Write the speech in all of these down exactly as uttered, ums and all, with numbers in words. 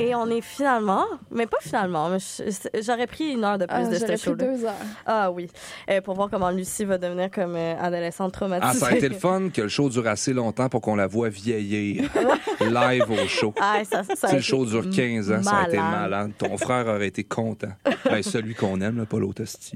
Et on est finalement, mais pas finalement, mais je, j'aurais pris une heure de plus ah, de ce show-là. deux heures. Ah oui, euh, pour voir comment Lucie va devenir comme euh, adolescente traumatisée. Ah, ça a été le fun que le show dure assez longtemps pour qu'on la voit vieillir live au show. Ah, ça, ça, ça si le show dure quinze ans, malade. ça a été malade. Ton frère aurait été content. Ben, celui qu'on aime, là, pas l'autre hostie.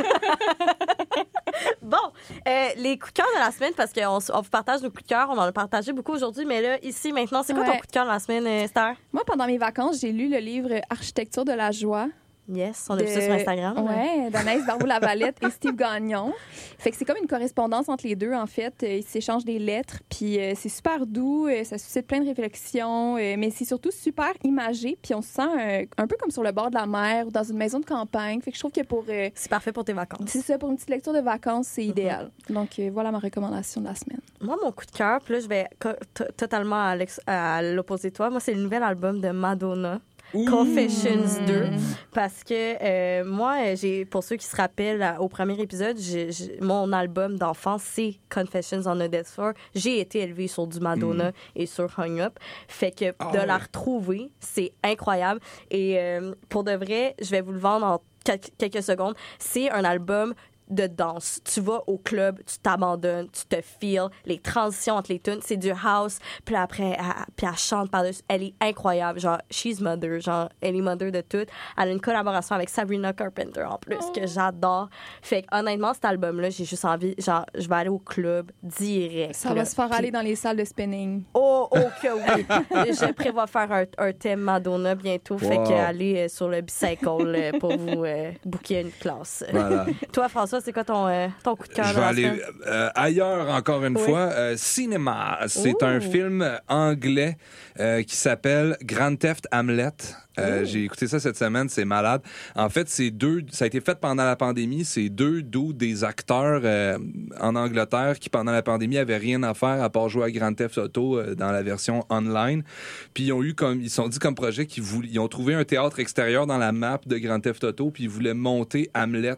Bon, euh, les coups de cœur de la semaine, parce qu'on on vous partage nos coups de cœur, on en a partagé beaucoup aujourd'hui, mais là, ici, maintenant, c'est quoi ouais. ton coup de cœur de la semaine, Esther? Moi, pendant mes vacances, j'ai lu le livre Architecture de la joie. Yes, on a de... vu ça sur Instagram. Ouais, d'Anaïs Barbeau-Lavalette et Steve Gagnon. Fait que c'est comme une correspondance entre les deux, en fait. Ils s'échangent des lettres, puis euh, c'est super doux, euh, ça suscite plein de réflexions, euh, mais c'est surtout super imagé, puis on se sent euh, un peu comme sur le bord de la mer ou dans une maison de campagne. Fait que je trouve que pour... Euh, c'est parfait pour tes vacances. C'est ça, pour une petite lecture de vacances, c'est mm-hmm. idéal. Donc euh, voilà ma recommandation de la semaine. Moi, mon coup de cœur, puis là, je vais co- t- totalement à, à l'opposé de toi. Moi, c'est le nouvel album de Madonna. Ouh. Confessions deux, parce que euh, moi, j'ai, pour ceux qui se rappellent, au premier épisode, j'ai, j'ai, mon album d'enfance, c'est Confessions on a Death Floor. J'ai été élevée sur du Madonna mm. et sur Hung Up. Fait que oh, de ouais. la retrouver, c'est incroyable. Et euh, pour de vrai, je vais vous le vendre en quelques secondes. C'est un album de danse. Tu vas au club, tu t'abandonnes, tu te feels, les transitions entre les tunes, c'est du house, puis après, elle, puis elle chante par-dessus. Elle est incroyable, genre, she's mother, genre, elle est mother de tout. Elle a une collaboration avec Sabrina Carpenter en plus, oh. que j'adore. Fait que, honnêtement, cet album-là, j'ai juste envie, genre, je vais aller au club direct. Ça là. va se faire puis... aller dans les salles de spinning. Oh, oh que oui! Je prévois faire un, un thème Madonna bientôt, wow. fait que aller sur le bicycle pour vous euh, booker une classe. Voilà. Toi, François, c'est quoi ton, euh, ton coup de cœur? Je vais aller euh, ailleurs encore une oui. fois. Euh, Cinéma, c'est Ooh. un film anglais euh, qui s'appelle Grand Theft Hamlet. Euh, j'ai écouté ça cette semaine, c'est malade. En fait, c'est deux, ça a été fait pendant la pandémie. C'est deux dudes, des acteurs euh, en Angleterre qui, pendant la pandémie, avaient rien à faire à part jouer à Grand Theft Auto euh, dans la version online. Puis ils ont eu comme, ils sont dit comme projet qu'ils voulaient, ils ont trouvé un théâtre extérieur dans la map de Grand Theft Auto, puis ils voulaient monter Hamlet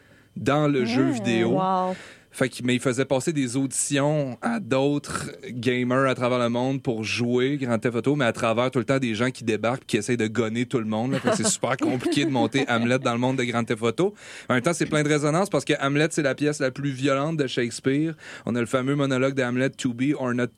dans le mmh, jeu vidéo. Wow. Fait que, mais il faisait passer des auditions à d'autres gamers à travers le monde pour jouer Grand Theft Auto, mais à travers tout le temps des gens qui débarquent et qui essayent de gonner tout le monde. Là. Fait que c'est super compliqué de monter Hamlet dans le monde de Grand Theft Auto. En même temps, c'est plein de résonance parce que Hamlet, c'est la pièce la plus violente de Shakespeare. On a le fameux monologue de Hamlet, to be or not